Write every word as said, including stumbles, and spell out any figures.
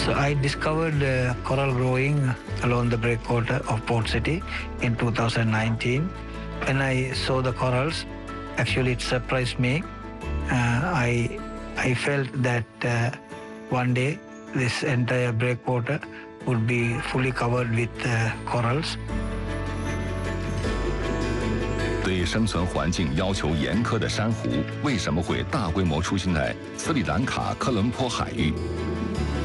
So I discovered uh, coral growing along the breakwater of Port City in two thousand nineteen. When I saw the corals, actually it surprised me. Uh, I I felt that uh, one day this entire breakwater would be fully covered with uh, corals. 对生存环境要求严苛的珊瑚，为什么会大规模出现在斯里兰卡科伦坡海域？